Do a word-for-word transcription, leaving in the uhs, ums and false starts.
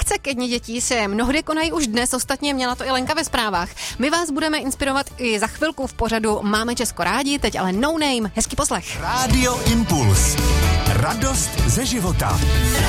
Akce ke dni dětí se mnohdy konají už dnes, ostatně měla to i Lenka ve zprávách. My vás budeme inspirovat i za chvilku v pořadu Máme Česko rádi, teď ale No Name. Hezký poslech. Rádio Impuls. Radost ze života.